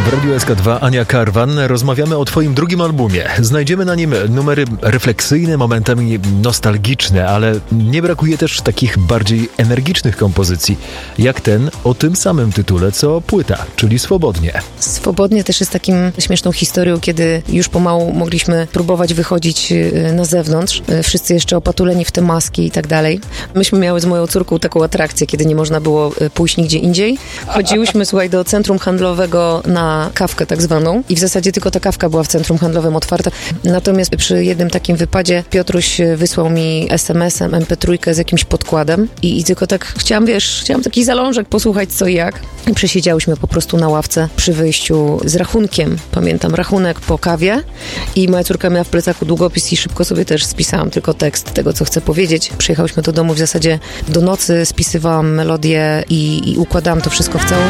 W Radiu SK2 Ania Karwan. Rozmawiamy o twoim drugim albumie. Znajdziemy na nim numery refleksyjne, momentami nostalgiczne, ale nie brakuje też takich bardziej energicznych kompozycji, jak ten o tym samym tytule, co płyta, czyli Swobodnie. Swobodnie też jest takim śmieszną historią, kiedy już pomału mogliśmy próbować wychodzić na zewnątrz. Wszyscy jeszcze opatuleni w te maski i tak dalej. Myśmy miały z moją córką taką atrakcję, kiedy nie można było pójść nigdzie indziej. Chodziłyśmy, słuchaj, do centrum handlowego na kawkę tak zwaną i w zasadzie tylko ta kawka była w centrum handlowym otwarta. Natomiast przy jednym takim wypadzie Piotruś wysłał mi SMS-em MP3 z jakimś podkładem i tylko tak chciałam taki zalążek posłuchać co i jak. I przesiedziałyśmy po prostu na ławce przy wyjściu z rachunkiem. Pamiętam rachunek po kawie i moja córka miała w plecaku długopis i szybko sobie też spisałam tylko tekst tego, co chcę powiedzieć. Przyjechałyśmy do domu w zasadzie do nocy, spisywałam melodię i układałam to wszystko w całość.